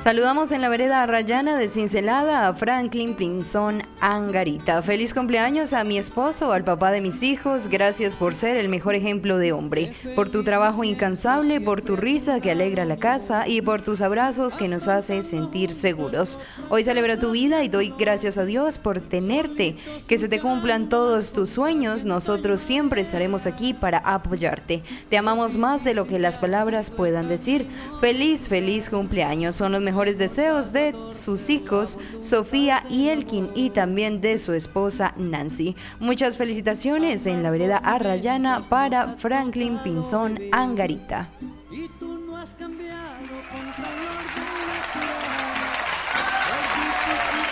Saludamos en la vereda Rayana de Cincelada a Franklin Pinzón Angarita. Feliz cumpleaños a mi esposo, al papá de mis hijos. Gracias por ser el mejor ejemplo de hombre, por tu trabajo incansable, por tu risa que alegra la casa y por tus abrazos que nos hace sentir seguros. Hoy celebro tu vida y doy gracias a Dios por tenerte. Que se te cumplan todos tus sueños. Nosotros siempre estaremos aquí para apoyarte. Te amamos más de lo que las palabras puedan decir. Feliz cumpleaños. Son los mejores deseos de sus hijos Sofía y Elkin y también de su esposa Nancy. Muchas felicitaciones en la vereda Arrayana para Franklin Pinzón Angarita.